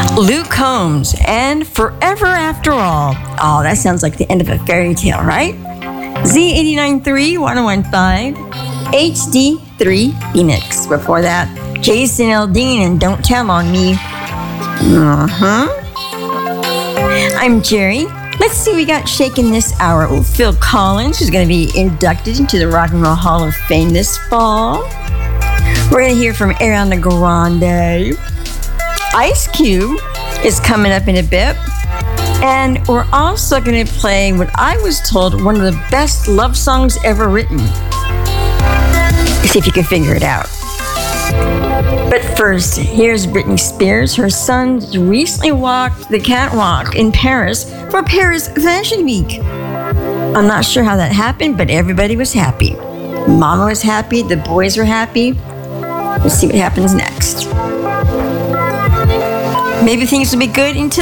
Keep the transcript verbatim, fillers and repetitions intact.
Luke Combs and Forever After All. Oh, that sounds like the end of a fairy tale, right? Z eighty-nine point three, ten fifteen, H D three Phoenix. Before that, Jason Aldean and Don't Tell on Me. Uh-huh. I'm Jerry. Let's see what we got shaking this hour. Oh, Phil Collins, who's going to be inducted into the Rock and Roll Hall of Fame this fall. We're going to hear from Ariana Grande. Ice Cube is coming up in a bit. And we're also going to play what I was told one of the best love songs ever written. See if you can figure it out. But first, here's Britney Spears. Her son recently walked the catwalk in Paris for Paris Fashion Week. I'm not sure how that happened, but everybody was happy. Mama was happy, the boys were happy. Let's see what happens next. Maybe things will be good until